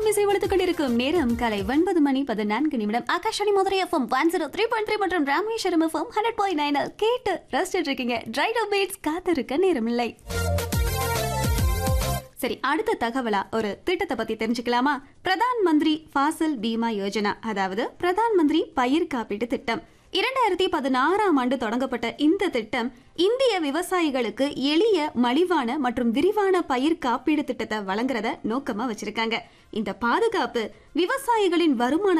FM இசை வளர்த்துக் கொண்டிருக்கும் நேரம் காலை 9:14 ஆகாஷவாணி மதுரை எஃப்எம் 103.3 மற்றும் ராமேஸ்வரம் எஃப்எம் 100.9 கேட்டு ரசிச்சிட்டு இருக்கீங்க. ரைட் ஆஃப் பீட்ஸ் காத்திருக்க நேரமில்லை. சரி, அடுத்த தகவலா ஒரு திட்டத்தை பத்தி தெரிஞ்சுக்கலாமா? பிரதான் மந்திரி ஃபாசல் பீமா யோஜனா, அதாவது பிரதான் மந்திரி பயிர் காப்பீட்டு திட்டம். 2016ஆம் ஆண்டு தொடங்கப்பட்ட இந்த திட்டம் இந்திய விவசாயிகளுக்கு எளிய, மலிவான மற்றும் விரிவான பயிர் காப்பீடு திட்டத்தை வழங்குறத நோக்கமா வச்சிருக்காங்க. இந்த பாதுகாப்பு விவசாயிகளின் வருமான